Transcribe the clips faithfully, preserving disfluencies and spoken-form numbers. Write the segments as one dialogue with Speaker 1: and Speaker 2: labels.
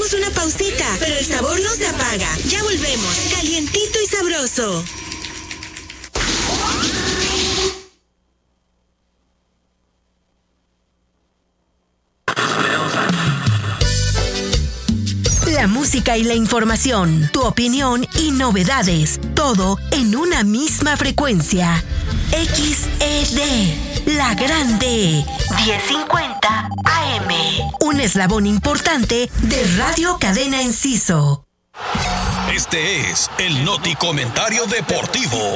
Speaker 1: Hacemos una pausita, pero el sabor no se apaga. Ya volvemos, calientito y sabroso. La música y la información, tu opinión y novedades, todo en una misma frecuencia. X E D, la grande, diez cincuenta A M. Un eslabón importante de Radio Cadena Enciso.
Speaker 2: Este es el Noti Comentario Deportivo.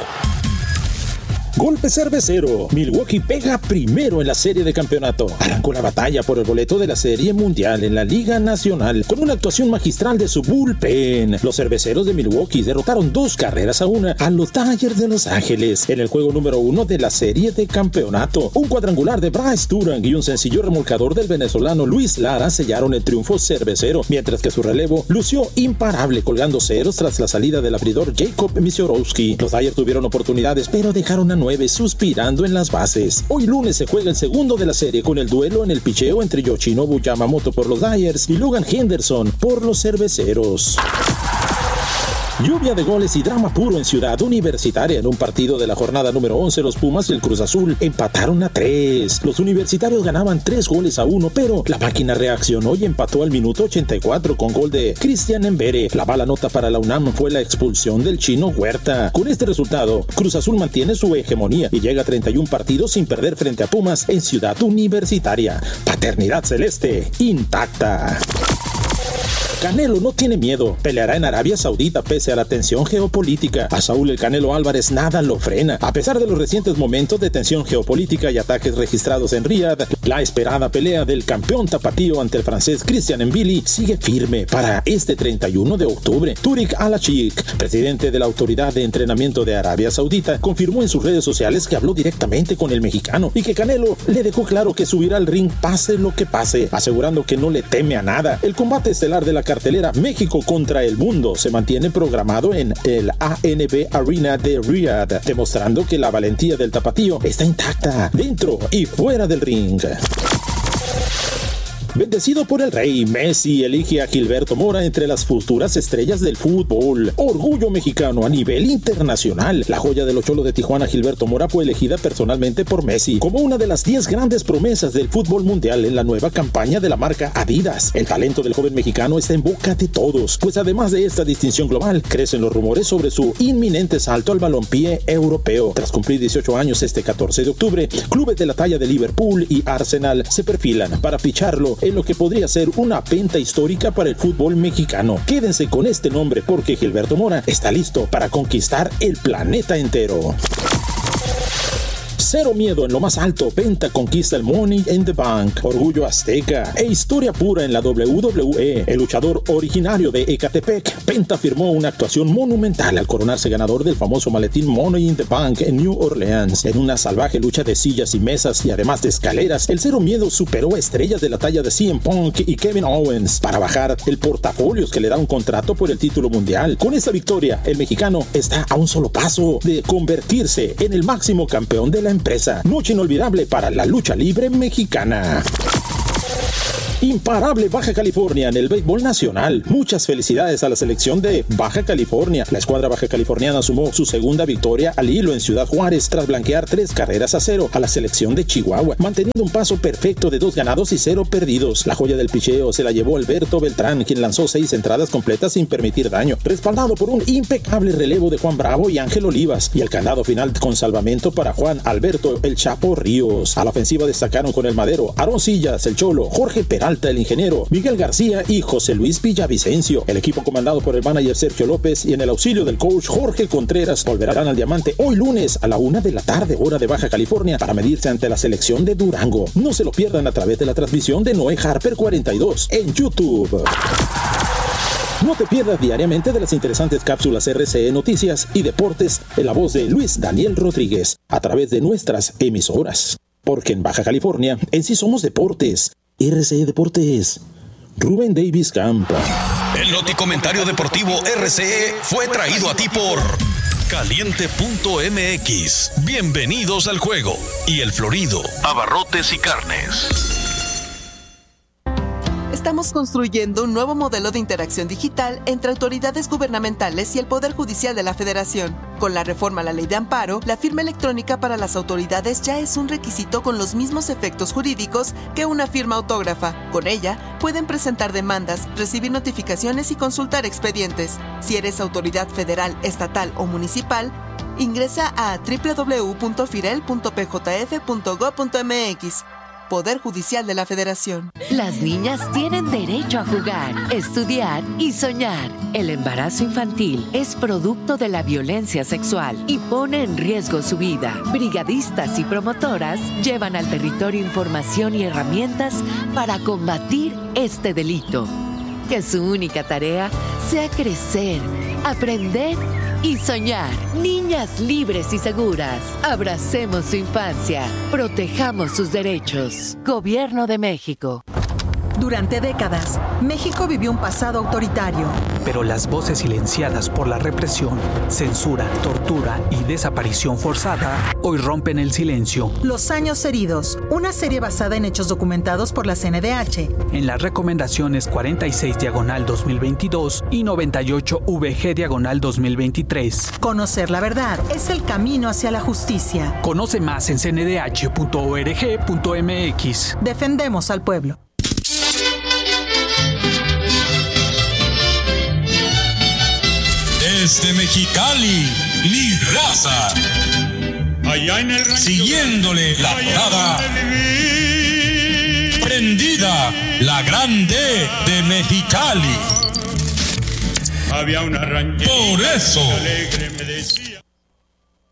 Speaker 3: Golpe cervecero. Milwaukee pega primero en la serie de campeonato. Arrancó la batalla por el boleto de la Serie Mundial en la Liga Nacional con una actuación magistral de su bullpen. Los cerveceros de Milwaukee derrotaron dos carreras a una a los Dodgers de Los Ángeles en el juego número uno de la serie de campeonato. Un cuadrangular de Bryce Turang y un sencillo remolcador del venezolano Luis Lara sellaron el triunfo cervecero, mientras que su relevo lució imparable colgando ceros tras la salida del abridor Jacob Misiorowski. Los Dodgers tuvieron oportunidades, pero dejaron a nueve suspirando en las bases. Hoy lunes se juega el segundo de la serie con el duelo en el picheo entre Yoshinobu Yamamoto por los Dodgers y Logan Henderson por los cerveceros. Lluvia de goles y drama puro en Ciudad Universitaria. En un partido de la jornada número once, los Pumas y el Cruz Azul empataron a tres. Los universitarios ganaban tres goles a uno, pero la máquina reaccionó y empató al minuto ochenta y cuatro con gol de Cristian Embere. La mala nota para la UNAM fue la expulsión del chino Huerta. Con este resultado, Cruz Azul mantiene su hegemonía y llega a treinta y un partidos sin perder frente a Pumas en Ciudad Universitaria. Paternidad celeste intacta. Canelo no tiene miedo, peleará en Arabia Saudita pese a la tensión geopolítica. A Saúl el Canelo Álvarez nada lo frena. A pesar de los recientes momentos de tensión geopolítica y ataques registrados en Riyadh, la esperada pelea del campeón tapatío ante el francés Christian Mbili sigue firme para este treinta y uno de octubre. Turik Al-Ashik, presidente de la Autoridad de Entrenamiento de Arabia Saudita, confirmó en sus redes sociales que habló directamente con el mexicano y que Canelo le dejó claro que subirá al ring pase lo que pase, asegurando que no le teme a nada. El combate estelar de la cartelera México contra el mundo se mantiene programado en el A N B Arena de Riyadh, demostrando que la valentía del tapatío está intacta dentro y fuera del ring. Bendecido por el rey, Messi elige a Gilberto Mora entre las futuras estrellas del fútbol. Orgullo mexicano a nivel internacional. La joya de los Cholos de Tijuana, Gilberto Mora, fue elegida personalmente por Messi como una de las diez grandes promesas del fútbol mundial en la nueva campaña de la marca Adidas. El talento del joven mexicano está en boca de todos, pues además de esta distinción global, crecen los rumores sobre su inminente salto al balompié europeo. Tras cumplir dieciocho años este catorce de octubre, clubes de la talla de Liverpool y Arsenal se perfilan para ficharlo en lo que podría ser una venta histórica para el fútbol mexicano. Quédense con este nombre porque Gilberto Mora está listo para conquistar el planeta entero. Cero miedo en lo más alto, Penta conquista el Money in the Bank. Orgullo azteca e historia pura en la W W E. El luchador originario de Ecatepec, Penta, firmó una actuación monumental al coronarse ganador del famoso maletín Money in the Bank en New Orleans. En una salvaje lucha de sillas y mesas y además de escaleras, el Cero Miedo superó a estrellas de la talla de C M Punk y Kevin Owens para bajar el portafolios que le da un contrato por el título mundial. Con esta victoria, el mexicano está a un solo paso de convertirse en el máximo campeón de la empresa. Noche inolvidable para la lucha libre mexicana. Imparable Baja California en el béisbol nacional. Muchas felicidades a la selección de Baja California. La escuadra baja californiana sumó su segunda victoria al hilo en Ciudad Juárez tras blanquear tres carreras a cero a la selección de Chihuahua, manteniendo un paso perfecto de dos ganados y cero perdidos. La joya del picheo se la llevó Alberto Beltrán, quien lanzó seis entradas completas sin permitir daño, respaldado por un impecable relevo de Juan Bravo y Ángel Olivas, y el candado final con salvamento para Juan Alberto El Chapo Ríos. A la ofensiva destacaron con el Madero, Aaron Sillas, el Cholo, Jorge Peralta, el ingeniero, Miguel García y José Luis Villavicencio. El equipo comandado por el manager Sergio López y en el auxilio del coach Jorge Contreras volverán al diamante hoy lunes a la una de la tarde, hora de Baja California, para medirse ante la selección de Durango. No se lo pierdan a través de la transmisión de Noé Harper cuarenta y dos en YouTube. No te pierdas diariamente de las interesantes cápsulas R C E Noticias y Deportes en la voz de Luis Daniel Rodríguez a través de nuestras emisoras. Porque en Baja California, en sí somos deportes. R C E Deportes. Rubén Davis Campa.
Speaker 2: El Noti Comentario Deportivo R C E fue traído a ti por Caliente punto M X. Bienvenidos al juego. Y El Florido, Abarrotes y Carnes.
Speaker 4: Estamos construyendo un nuevo modelo de interacción digital entre autoridades gubernamentales y el Poder Judicial de la Federación. Con la reforma a la Ley de Amparo, la firma electrónica para las autoridades ya es un requisito con los mismos efectos jurídicos que una firma autógrafa. Con ella, pueden presentar demandas, recibir notificaciones y consultar expedientes. Si eres autoridad federal, estatal o municipal, ingresa a doble u doble u doble u punto firel punto p j f punto gob punto m x. Poder Judicial de la Federación.
Speaker 5: Las niñas tienen derecho a jugar, estudiar y soñar. El embarazo infantil es producto de la violencia sexual y pone en riesgo su vida. Brigadistas y promotoras llevan al territorio información y herramientas para combatir este delito. Que su única tarea sea crecer, aprender y soñar. Niñas libres y seguras. Abracemos su infancia. Protejamos sus derechos. Gobierno de México.
Speaker 6: Durante décadas, México vivió un pasado autoritario.
Speaker 7: Pero las voces silenciadas por la represión, censura, tortura y desaparición forzada hoy rompen el silencio.
Speaker 6: Los años heridos, una serie basada en hechos documentados por la C N D H.
Speaker 7: En las recomendaciones cuarenta y seis diagonal dos mil veintidós y noventa y ocho V G diagonal dos mil veintitrés.
Speaker 6: Conocer la verdad es el camino hacia la justicia.
Speaker 7: Conoce más en c n d h punto org punto m x.
Speaker 6: Defendemos al pueblo.
Speaker 8: Desde Mexicali, mi raza. Allá en el siguiéndole la jornada. Prendida, la grande de Mexicali. Había una rancherita. Por eso,